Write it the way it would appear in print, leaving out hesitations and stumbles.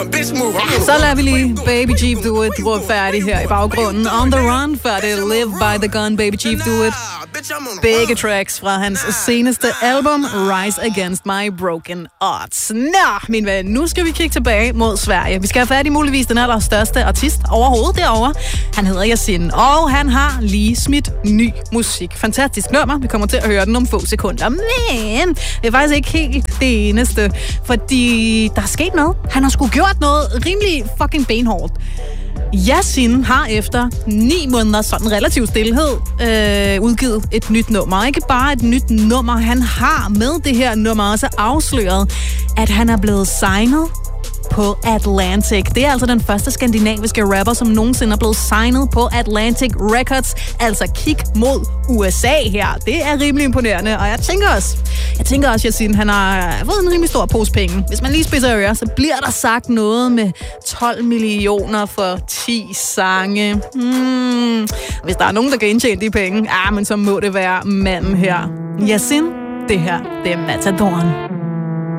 Så lader vi lige Baby Chief Do It gå færdig her i baggrunden. On the Run, før det Live by the Gun, Baby Chief Do It. Begge tracks fra hans seneste album, Rise Against My Broken Odds. Nå, min ven, nu skal vi kigge tilbage mod Sverige. Vi skal have fat i muligvis den allerstørste artist overhovedet derovre. Han hedder Yasin, og han har lige smidt ny musik. Fantastisk nummer. Vi kommer til at høre den om få sekunder. Men det er faktisk ikke helt det eneste, fordi der er sket noget. Han har sgu gjort noget rimelig fucking benhårdt. Yasin har efter 9 måneder sådan relativ stillhed udgivet et nyt nummer. Ikke bare et nyt nummer, han har med det her nummer også afsløret, at han er blevet signet på Atlantic. Det er altså den første skandinaviske rapper, som nogensinde er blevet signet på Atlantic Records. Altså kig mod USA her. Det er rimelig imponerende, og jeg tænker også, Yasin, han har fået en rimelig stor pose penge. Hvis man lige spidser ører, så bliver der sagt noget med 12 millioner for 10 sange. Hvis der er nogen, der kan indtjene de penge, men så må det være manden her. Yasin, det her, det er Matadoren.